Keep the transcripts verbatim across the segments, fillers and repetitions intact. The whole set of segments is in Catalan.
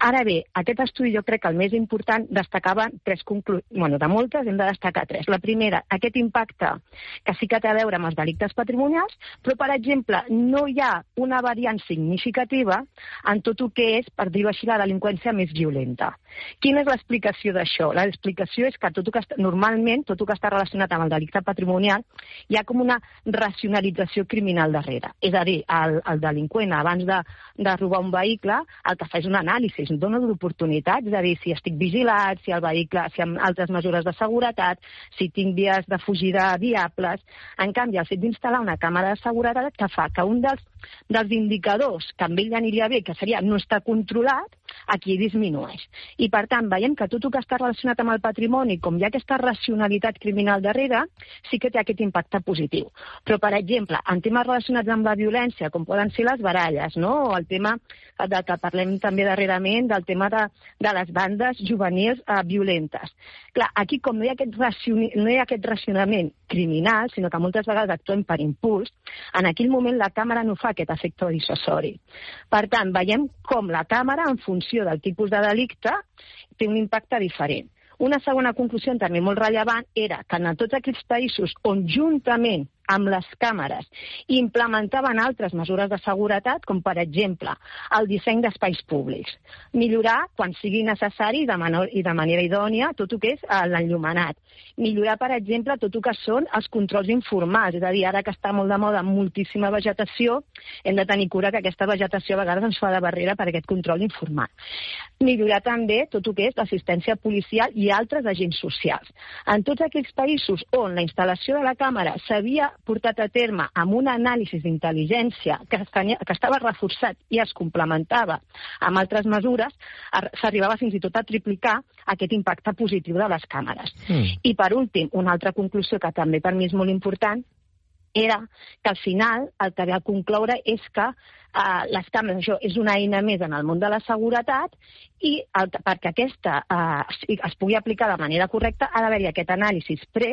Ara bé, aquest estudi jo crec que el més important destacava tres conclusions, bueno, de moltes hem de destacar tres. La primera, aquest impacte que sí que té a veure amb els delictes patrimonials, però, per exemple, no hi ha una variant significativa en tot el que és, per dir-ho així, la delinqüència més violenta. Quina és l'explicació d'això? L'explicació és que tot que està, normalment tot el que està relacionat amb el delicte patrimonial hi ha com una racionalització criminal darrere. És a dir, el, el delinqüent, abans de, de robar un vehicle, el que fa és un anàlisi, un dona d'oportunitats, és a dir, si estic vigilat, si el vehicle, si hi ha altres mesures de seguretat, si tinc vies de fugida viables. En canvi, el fet d'instal·lar una càmera de seguretat que fa que un dels, dels indicadors que amb ell aniria bé, que seria no estar controlat, aquí disminueix. I, per tant, veiem que tot el que està relacionat amb el patrimoni, com hi ha aquesta racionalitat criminal darrere, sí que té aquest impacte positiu. Però, per exemple, en temes relacionats amb la violència, com poden ser les baralles, no? O el tema de que parlem també darrerament del tema de, de les bandes juvenils eh, violentes. Clar, aquí, com no hi ha aquest, racioni... no hi ha aquest racionament criminal, sinó que moltes vegades actuem per impuls, en aquell moment la càmera no fa aquest efecte dissuasori. Per tant, veiem com la càmera, en funció del tipus de delicte, té un impacte diferent. Una segona conclusió també molt rellevant era que en tots aquells països on juntament amb les càmeres implementaven altres mesures de seguretat, com per exemple el disseny d'espais públics. Millorar, quan sigui necessari de menor, i de manera idònia, tot el que és l'enllumenat. Millorar, per exemple, tot el que són els controls informals. És a dir, ara que està molt de moda moltíssima vegetació, hem de tenir cura que aquesta vegetació a vegades ens fa de barrera per aquest control informal. Millorar també tot el que és l'assistència policial i altres agents socials. En tots aquells països on la instal·lació de la càmera s'havia portat a terme amb un anàlisi d'intel·ligència que, que estava reforçat i es complementava amb altres mesures, s'arribava fins i tot a triplicar aquest impacte positiu de les càmeres. Mm. I per últim, una altra conclusió que també per mi és molt important era que al final el que ve a concloure és que eh, les càmeres, això és una eina més en el món de la seguretat i el, perquè aquesta eh, es pugui aplicar de manera correcta ha d'haver-hi aquest anàlisi pre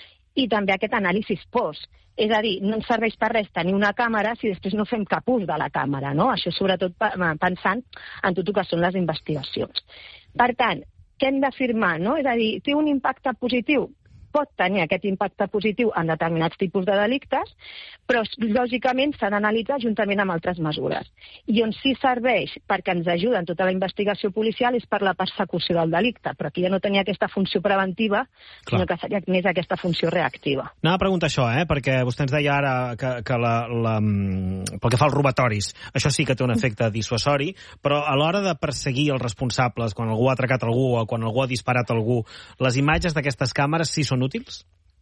i també aquest anàlisi post. És a dir, no ens serveix per res tenir una càmera si després no fem cap ús de la càmera, no? Això sobretot pensant en tot el que són les investigacions. Per tant, què hem d'afirmar, no? És a dir, té un impacte positiu? Pot tenir aquest impacte positiu en determinats tipus de delictes, però lògicament s'ha d'analitzar juntament amb altres mesures. I on sí serveix perquè ens ajuda en tota la investigació policial és per la persecució del delicte, però aquí ja no tenia aquesta funció preventiva, Clar. sinó que seria més aquesta funció reactiva. Anava a preguntar això, eh? perquè vostè ens deia ara que, que la, la, pel que fa als robatoris, això sí que té un efecte dissuasori, però a l'hora de perseguir els responsables, quan algú ha atracat algú o quan algú ha disparat algú, les imatges d'aquestes càmeres sí són útils?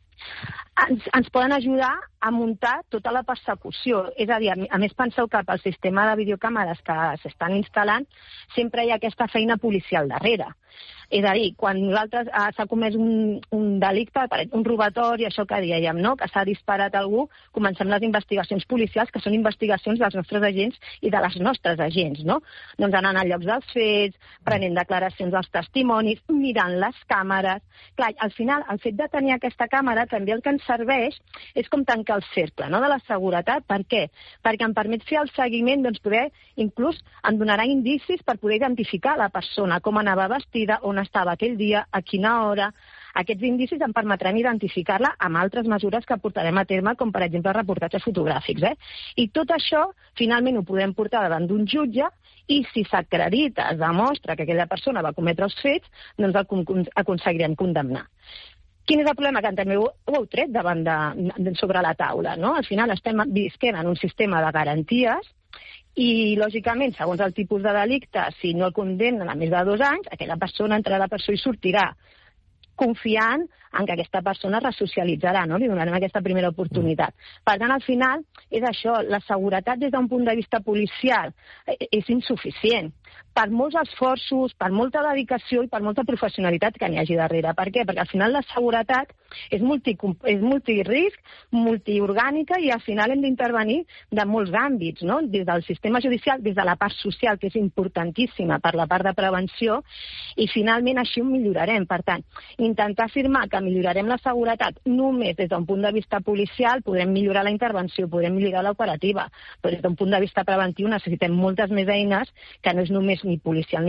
Ens, ens poden ajudar a muntar tota la persecució. És a dir, a més penseu que pel sistema de videocàmeres que s'estan instal·lant sempre hi ha aquesta feina policial darrere. És a dir, quan nosaltres eh, s'ha comès un, un delicte, un robatori, això que dèiem, no? que s'ha disparat algú, comencem les investigacions policials, que són investigacions dels nostres agents i de les nostres agents, no? Doncs anant a llocs dels fets, prenent declaracions dels testimonis, mirant les càmeres. Clar, al final, el fet de tenir aquesta càmera també el que ens serveix és com tancar el cercle, no?, de la seguretat. Per què? Perquè em permet fer el seguiment, doncs poder, inclús em donarà indicis per poder identificar la persona, com anava vestida, on estava aquell dia, a quina hora. Aquests indicis em permetran identificar-la amb altres mesures que portarem a terme, com per exemple reportatges fotogràfics. Eh? I tot això, finalment, ho podem portar davant d'un jutge i si s'acredita, es demostra que aquella persona va cometre els fets, doncs el aconseguirem condemnar. Quin és el problema? Que també ho, ho heu tret davant de, de, sobre la taula, no? Al final estem visquent en un sistema de garanties i, lògicament, segons el tipus de delicte, si no el condemnen a més de dos anys, aquella persona entrarà a presó i sortirà confiant en que aquesta persona resocialitzarà, no? Li donarem aquesta primera oportunitat. Per tant, al final, és això, la seguretat des d'un punt de vista policial és insuficient. Per molts esforços, per molta dedicació i per molta professionalitat que n'hi hagi darrere. Per què? Perquè al final la seguretat és, multi, és multirisc, multiorgànica i al final hem d'intervenir de molts àmbits, no? Des del sistema judicial, des de la part social, que és importantíssima per la part de prevenció, i finalment així ho millorarem. Per tant, intentar afirmar que millorarem la seguretat només des d'un punt de vista policial, podrem millorar la intervenció, podrem millorar l'operativa, però des d'un punt de vista preventiu necessitem moltes més eines que no és només ni policial